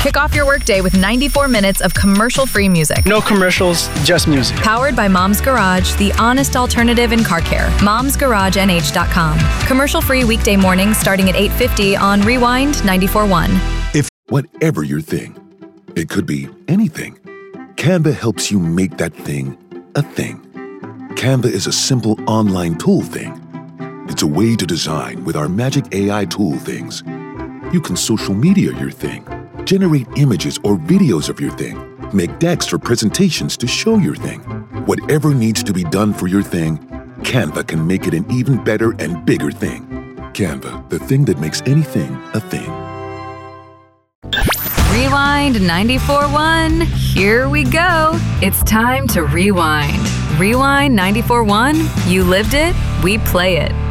Kick off your workday with 94 minutes of commercial-free music. No commercials, just music. Powered by Mom's Garage, the honest alternative in car care. Mom'sGarageNH.com. Commercial-free weekday mornings starting at 8:50 on Rewind 94.1. If whatever your thing, it could be anything. Canva helps you make that thing a thing. Canva is a simple online tool thing. It's a way to design with our magic AI tool things. You can social media your thing, generate images or videos of your thing, make decks for presentations to show your thing. Whatever needs to be done for your thing, Canva can make it an even better and bigger thing. Canva, the thing that makes anything a thing. Rewind 94.1. Here we go. It's time to rewind. Rewind 94.1. You lived it, we play it.